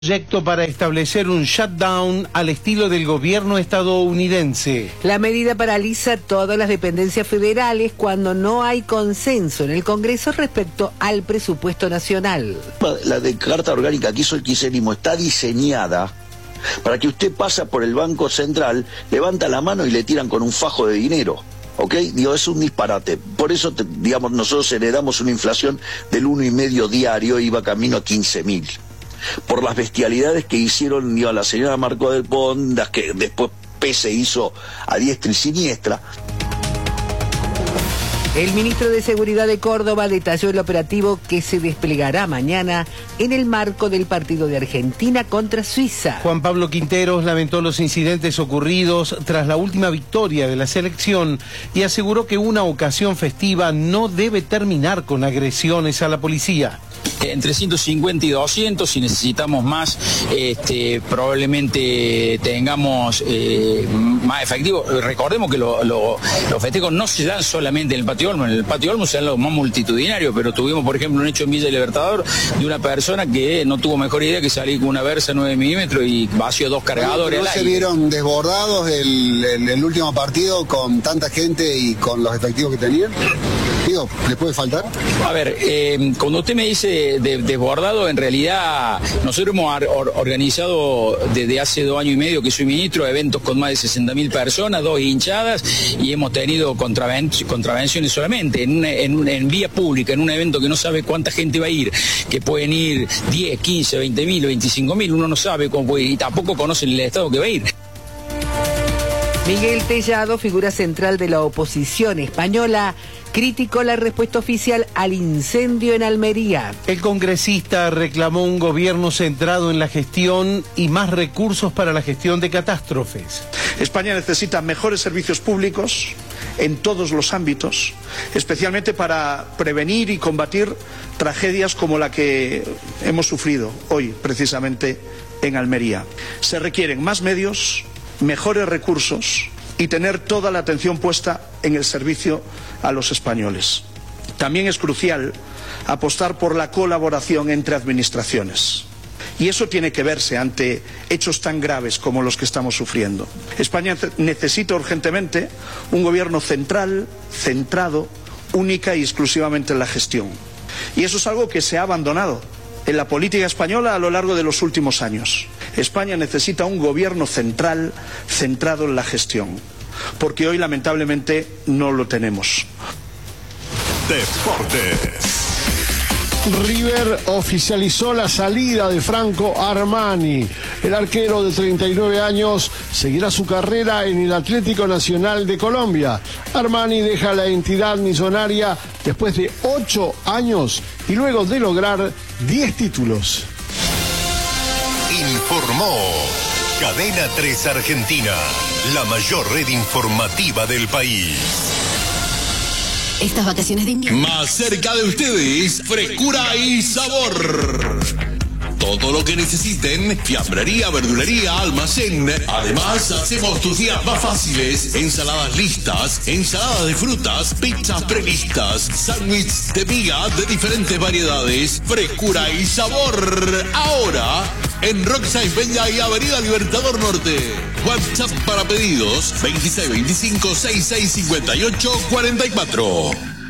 Proyecto para establecer un shutdown al estilo del gobierno estadounidense. La medida paraliza todas las dependencias federales cuando no hay consenso en el Congreso respecto al presupuesto nacional. La de carta orgánica que hizo el kirchnerismo está diseñada para que usted pasa por el Banco Central, levanta la mano y le tiran con un fajo de dinero. ¿Ok? Digo, es un disparate. Por eso, digamos, nosotros heredamos una inflación del 1,5 diario y iba camino a 15.000. Por las bestialidades que hicieron a la señora Marco del Pont, las que después Pese hizo a diestra y siniestra. El ministro de Seguridad de Córdoba detalló el operativo que se desplegará mañana en el marco del partido de Argentina contra Suiza. Juan Pablo Quinteros lamentó los incidentes ocurridos tras la última victoria de la selección y aseguró que una ocasión festiva no debe terminar con agresiones a la policía. Entre 150 y 200, si necesitamos más, probablemente tengamos más efectivo. Recordemos que los festejos no se dan solamente en el Patio Olmos. En el Patio Olmos se dan los más multitudinarios, pero tuvimos, por ejemplo, un hecho en Villa Libertador de una persona que no tuvo mejor idea que salir con una Versa 9 milímetros y vació 2 cargadores. ¿No se vieron desbordados el último partido con tanta gente y con los efectivos que tenían? Digo, ¿les puede faltar? A ver, cuando usted me dice desbordado, en realidad nosotros hemos organizado desde hace 2 años y medio que soy ministro eventos con más de 60.000 personas, 2 hinchadas, y hemos tenido contravenciones solamente en vía pública, en un evento que no sabe cuánta gente va a ir, que pueden ir 10, 15, 20.000 o 25.000, uno no sabe cómo puede ir y tampoco conocen el estado que va a ir. Miguel Tellado, figura central de la oposición española, criticó la respuesta oficial al incendio en Almería. El congresista reclamó un gobierno centrado en la gestión y más recursos para la gestión de catástrofes. España necesita mejores servicios públicos en todos los ámbitos, especialmente para prevenir y combatir tragedias como la que hemos sufrido hoy, precisamente en Almería. Se requieren más medios, mejores recursos y tener toda la atención puesta en el servicio a los españoles. También es crucial apostar por la colaboración entre administraciones. Y eso tiene que verse ante hechos tan graves como los que estamos sufriendo. España necesita urgentemente un gobierno central, centrado, única y exclusivamente en la gestión. Y eso es algo que se ha abandonado en la política española a lo largo de los últimos años. España necesita un gobierno central centrado en la gestión, porque hoy lamentablemente no lo tenemos. Deportes. River oficializó la salida de Franco Armani. El arquero de 39 años seguirá su carrera en el Atlético Nacional de Colombia. Armani deja la entidad millonaria después de 8 años y luego de lograr 10 títulos. Informó Cadena 3 Argentina, la mayor red informativa del país. Estas vacaciones de invierno. Más cerca de ustedes, frescura y sabor. Todo lo que necesiten, fiambrería, verdulería, almacén. Además, hacemos tus días más fáciles. Ensaladas listas, ensaladas de frutas, pizzas previstas, sándwiches de miga de diferentes variedades. Frescura y sabor. Ahora, en Rockside Peña y Avenida Libertador Norte. WhatsApp para pedidos, 2625-6658-44.